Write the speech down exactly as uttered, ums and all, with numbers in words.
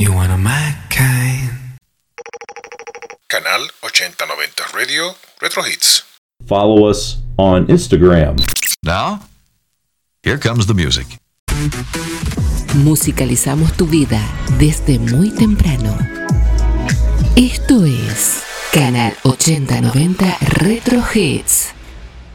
You wanna my kind. Canal ochenta noventa Radio Retro Hits. Follow us on Instagram. Now, here comes the music. Musicalizamos tu vida desde muy temprano. Esto es Canal ochenta noventa Retro Hits.